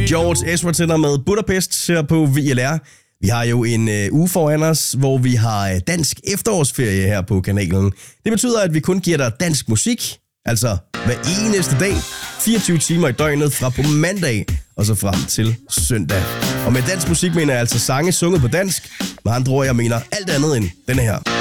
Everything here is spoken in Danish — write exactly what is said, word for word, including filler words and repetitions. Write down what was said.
George Ezra tænder med Budapest her på V L R. Vi har jo en øh, uge foran os, hvor vi har øh, dansk efterårsferie her på kanalen. Det betyder, at vi kun giver dig dansk musik, altså hver eneste dag, fireogtyve timer i døgnet fra på mandag og så frem til søndag. Og med dansk musik mener jeg altså sange sunget på dansk, med andre ord, jeg mener alt andet end denne her.